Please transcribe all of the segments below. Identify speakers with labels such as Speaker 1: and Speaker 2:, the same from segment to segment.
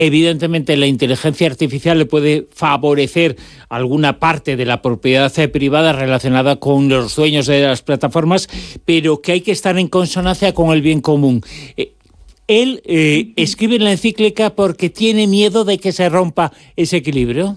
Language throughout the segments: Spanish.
Speaker 1: Evidentemente, la inteligencia artificial le puede favorecer alguna parte de la propiedad privada relacionada con los dueños de las plataformas, pero que hay que estar en consonancia con el bien común. Él escribe en la encíclica porque tiene miedo de que se rompa ese equilibrio.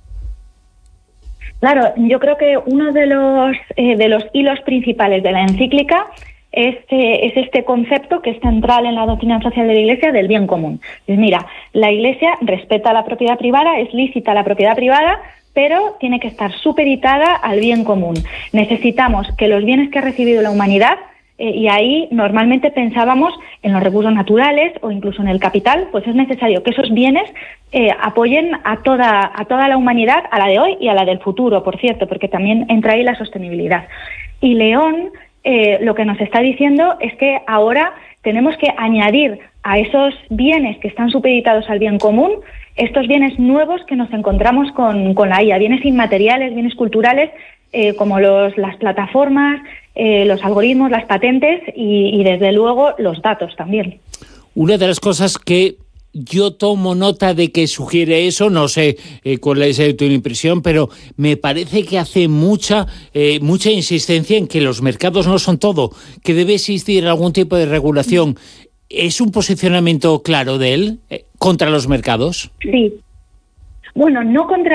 Speaker 2: Claro, yo creo que uno de los hilos principales de la encíclica es este concepto que es central en la doctrina social de la Iglesia del bien común. Pues mira, la Iglesia respeta la propiedad privada, es lícita la propiedad privada, pero tiene que estar supeditada al bien común. Necesitamos que los bienes que ha recibido la humanidad, y ahí normalmente pensábamos en los recursos naturales o incluso en el capital, pues es necesario que esos bienes apoyen a toda la humanidad, a la de hoy y a la del futuro, por cierto, porque también entra ahí la sostenibilidad. Y León lo que nos está diciendo es que ahora tenemos que añadir a esos bienes que están supeditados al bien común estos bienes nuevos que nos encontramos con la IA, bienes inmateriales, bienes culturales, como las plataformas, los algoritmos, las patentes y desde luego los datos también.
Speaker 1: Una de las cosas que yo tomo nota de que sugiere eso, no sé cuál es tu impresión, pero me parece que hace mucha insistencia en que los mercados no son todo, que debe existir algún tipo de regulación. ¿Es un posicionamiento claro de él contra los mercados? Sí.
Speaker 2: Bueno, no contra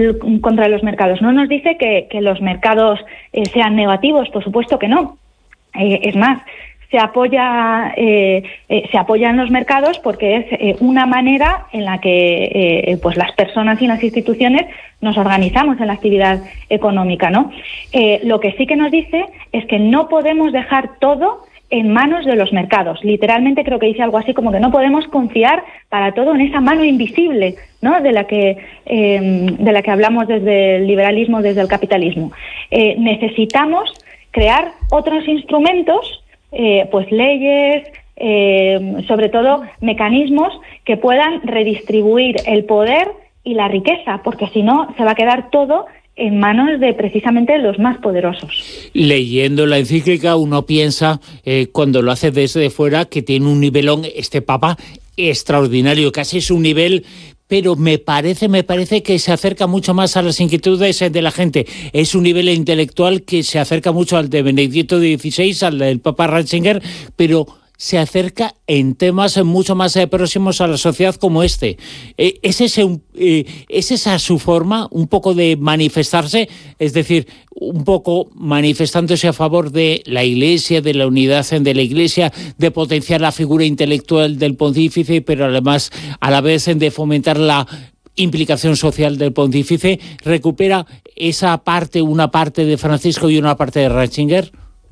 Speaker 2: los mercados. No nos dice que los mercados sean negativos, por supuesto que no. Es más, se apoya en los mercados porque es una manera en la que pues las personas y las instituciones nos organizamos en la actividad económica, ¿no? Lo que sí que nos dice es que no podemos dejar todo en manos de los mercados. Literalmente creo que dice algo así como que no podemos confiar para todo en esa mano invisible, ¿no?, de la que hablamos desde el liberalismo, desde el capitalismo. Necesitamos crear otros instrumentos, pues leyes, sobre todo mecanismos que puedan redistribuir el poder y la riqueza, porque si no se va a quedar todo en manos de precisamente los más poderosos.
Speaker 1: Leyendo la encíclica uno piensa, cuando lo hace desde fuera, que tiene un nivelón este Papa extraordinario, casi es un nivel, pero me parece que se acerca mucho más a las inquietudes de la gente. Es un nivel intelectual que se acerca mucho al de Benedicto XVI, al del Papa Ratzinger, pero se acerca en temas mucho más próximos a la sociedad como este. ¿Es esa su forma, un poco de manifestarse? Es decir, un poco manifestándose a favor de la Iglesia, de la unidad de la Iglesia, de potenciar la figura intelectual del pontífice, pero además a la vez de fomentar la implicación social del pontífice. ¿Recupera esa parte, una parte de Francisco y una parte de Ratzinger?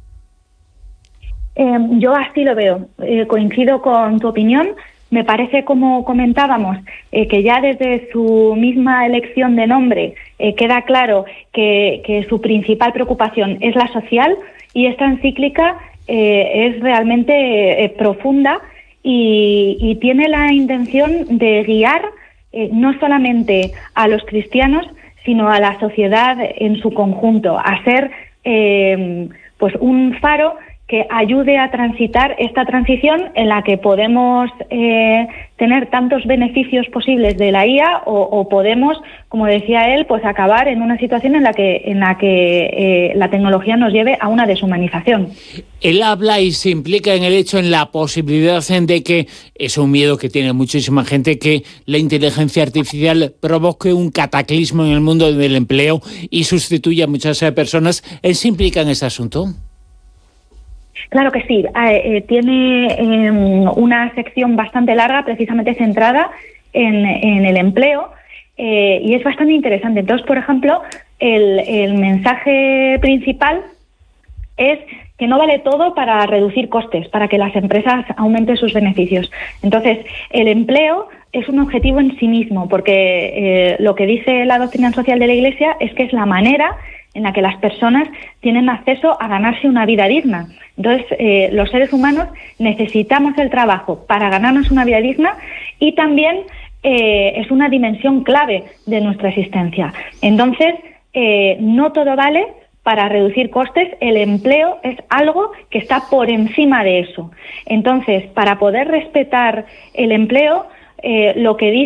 Speaker 2: Yo así lo veo, coincido con tu opinión. Me parece, como comentábamos, que ya desde su misma elección de nombre queda claro que su principal preocupación es la social, y esta encíclica es realmente profunda y tiene la intención de guiar no solamente a los cristianos, sino a la sociedad en su conjunto, a ser pues un faro que ayude a transitar esta transición en la que podemos tener tantos beneficios posibles de la IA o podemos, como decía él, pues acabar en una situación en la que la tecnología nos lleve a una deshumanización.
Speaker 1: Él habla y se implica en el hecho, en la posibilidad de que, es un miedo que tiene muchísima gente, que la inteligencia artificial provoque un cataclismo en el mundo del empleo y sustituya a muchas personas. ¿Él se implica en este asunto?
Speaker 2: Claro que sí. Tiene una sección bastante larga, precisamente centrada en el empleo, y es bastante interesante. Entonces, por ejemplo, el mensaje principal es que no vale todo para reducir costes, para que las empresas aumenten sus beneficios. Entonces, el empleo es un objetivo en sí mismo, porque lo que dice la doctrina social de la Iglesia es que es la manera en la que las personas tienen acceso a ganarse una vida digna. Entonces, los seres humanos necesitamos el trabajo para ganarnos una vida digna, y también es una dimensión clave de nuestra existencia. Entonces, no todo vale para reducir costes. El empleo es algo que está por encima de eso. Entonces, para poder respetar el empleo, lo que dice